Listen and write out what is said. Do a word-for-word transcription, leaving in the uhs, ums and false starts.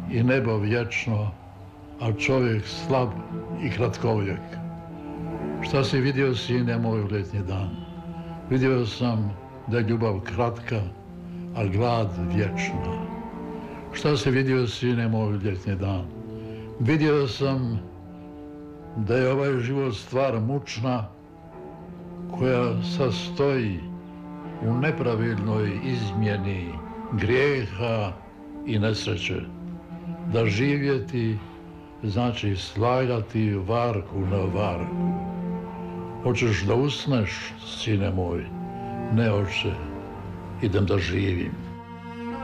i nebo vječno, a čovjek slab i kratkovijek. Šta si vidio, sine moj, u ljetnji dan? Vidio sam da je ljubav kratka, a glad vječna. Šta si vidio, sine moj, u ljetnji dan? Vidio sam da je ovaj život stvar mučna, koja sastoji u nepravilnoj izmjeni grijeha i nesreće. Da živjeti znači slagati varku na varku. Hoćeš da usneš, sine moj? Ne, oče, idem da živim.